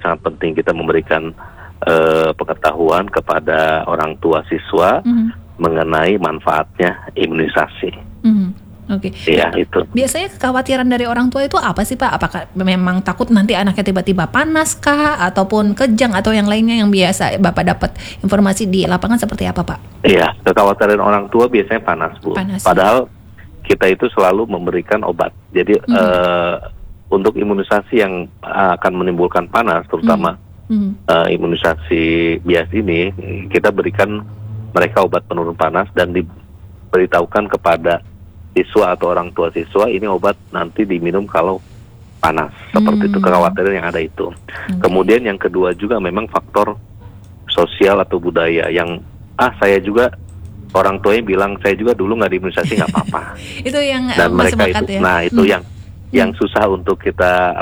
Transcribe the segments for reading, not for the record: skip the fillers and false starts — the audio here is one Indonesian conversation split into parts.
sangat penting kita memberikan pengetahuan kepada orang tua siswa mengenai manfaatnya imunisasi. Oke. Ya, itu. Biasanya kekhawatiran dari orang tua itu apa sih Pak? Apakah memang takut nanti anaknya tiba-tiba panas kah? Ataupun kejang atau yang lainnya yang biasa Bapak dapat informasi di lapangan seperti apa Pak? Iya, kekhawatiran orang tua biasanya panas Bu. Padahal kita itu selalu memberikan obat. Jadi untuk imunisasi yang akan menimbulkan panas, terutama imunisasi bias ini, kita berikan mereka obat penurun panas dan diberitahukan kepada siswa atau orang tua siswa ini obat nanti diminum kalau panas. Seperti itu kekhawatiran yang ada itu. Kemudian yang kedua juga memang faktor sosial atau budaya yang saya juga orang tuanya bilang saya juga dulu nggak diimunisasi nggak apa-apa. Itu yang dan mereka itu, ya? Nah itu yang susah untuk kita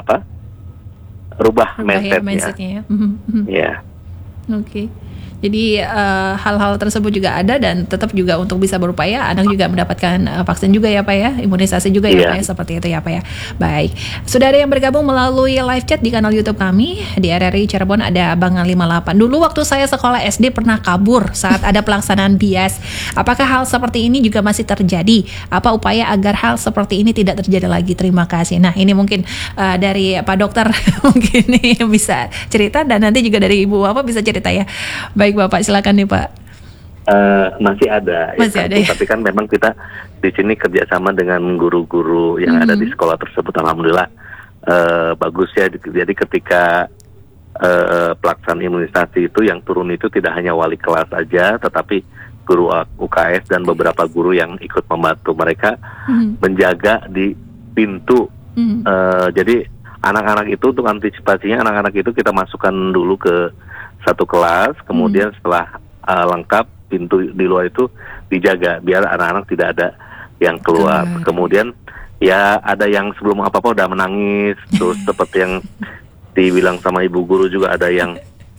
rubah mindsetnya. Ya. Oke. Jadi hal-hal tersebut juga ada dan tetap juga untuk bisa berupaya anak juga mendapatkan vaksin juga ya Pak ya, imunisasi juga ya Pak ya, seperti itu ya Pak ya. Baik, sudah ada yang bergabung melalui live chat di kanal YouTube kami di RRI Cirebon, ada Bang 58. Dulu waktu saya sekolah SD pernah kabur saat ada pelaksanaan bias. Apakah hal seperti ini juga masih terjadi? Apa upaya agar hal seperti ini tidak terjadi lagi? Terima kasih. Nah ini mungkin dari Pak Dokter mungkin nih bisa cerita dan nanti juga dari Ibu apa bisa cerita ya. Baik Bapak, silakan nih Pak. Masih ada, ya. Tapi kan memang kita di sini kerjasama dengan guru-guru yang ada di sekolah tersebut. Alhamdulillah bagus ya. Jadi ketika pelaksanaan imunisasi itu yang turun itu tidak hanya wali kelas aja, tetapi guru UKS dan beberapa guru yang ikut membantu mereka menjaga di pintu. Jadi anak-anak itu untuk antisipasinya, anak-anak itu kita masukkan dulu ke satu kelas, kemudian setelah lengkap pintu di luar itu dijaga biar anak-anak tidak ada yang keluar. Kemudian ya ada yang sebelum apa-apa udah menangis, terus seperti yang dibilang sama ibu guru juga ada yang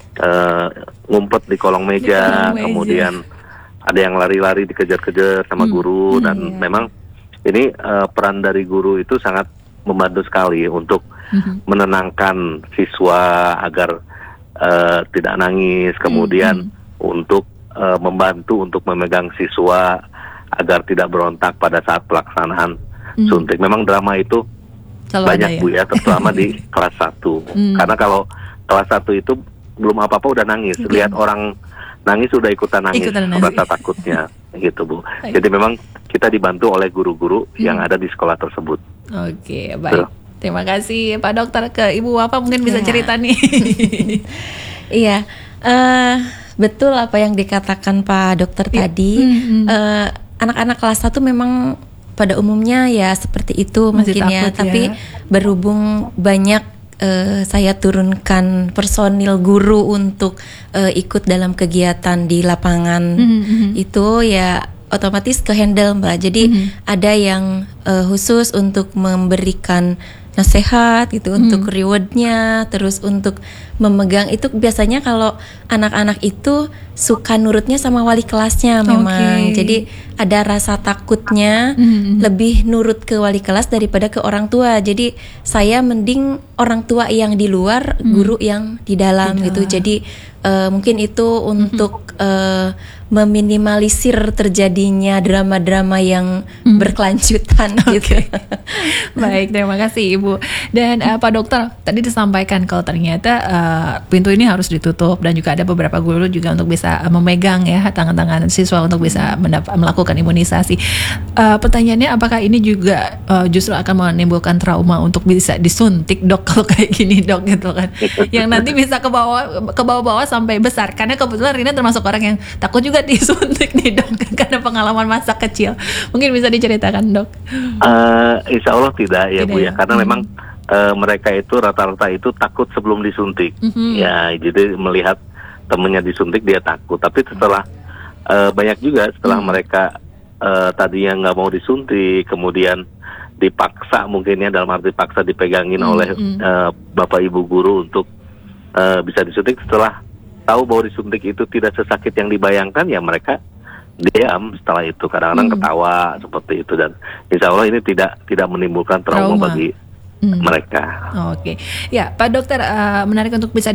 ngumpet di kolong meja, kemudian ada yang lari-lari dikejar-kejar sama guru dan memang ini peran dari guru itu sangat membantu sekali untuk menenangkan siswa agar tidak nangis, kemudian untuk membantu untuk memegang siswa agar tidak berontak pada saat pelaksanaan suntik. Memang drama itu selalu banyak Bu ya, terutama di kelas 1. Karena kalau kelas 1 itu belum apa-apa udah nangis, lihat orang nangis udah ikutan nangis. Rasa takutnya gitu Bu. Jadi memang kita dibantu oleh guru-guru yang ada di sekolah tersebut. Oke, baik. Terima kasih Pak Dokter. Ke Ibu Wafa mungkin bisa cerita nih. Iya, betul apa yang dikatakan Pak Dokter tadi. Anak-anak kelas 1 memang pada umumnya ya seperti itu masih mungkin ya. Tapi berhubung banyak saya turunkan personil guru untuk ikut dalam kegiatan di lapangan itu ya otomatis ke handle Mbak. Jadi ada yang khusus untuk memberikan nasihat gitu, untuk rewardnya, terus untuk memegang itu biasanya kalau anak-anak itu suka nurutnya sama wali kelasnya memang. Jadi ada rasa takutnya lebih nurut ke wali kelas daripada ke orang tua. Jadi saya mending orang tua yang di luar, guru yang di dalam gitu. Jadi mungkin itu untuk meminimalisir terjadinya drama-drama yang berkelanjutan gitu. Baik, terima kasih Ibu. Dan Pak Dokter, tadi disampaikan kalau ternyata pintu ini harus ditutup dan juga ada beberapa guru juga untuk bisa memegang ya tangan-tangan siswa untuk bisa melakukan imunisasi. Pertanyaannya apakah ini juga justru akan menimbulkan trauma untuk bisa disuntik Dok kalau kayak gini Dok gitu kan. Yang nanti bisa ke bawah sampai besar. Karena kebetulan Rina termasuk orang yang takut juga disuntik nih Dok karena pengalaman masa kecil. Mungkin bisa diceritakan Dok. Insya Allah tidak ya Bu ya, karena memang mereka itu rata-rata itu takut sebelum disuntik. Ya, jadi melihat temennya disuntik dia takut. Tapi setelah banyak juga setelah mereka tadinya nggak mau disuntik, kemudian dipaksa mungkin ya, dalam arti paksa dipegangin oleh bapak ibu guru untuk bisa disuntik. Setelah tahu bahwa disuntik itu tidak sesakit yang dibayangkan, ya mereka diam setelah itu, kadang-kadang ketawa seperti itu, dan insya Allah ini tidak menimbulkan trauma bagi mereka. Oke, ya Pak Dokter, menarik untuk bisa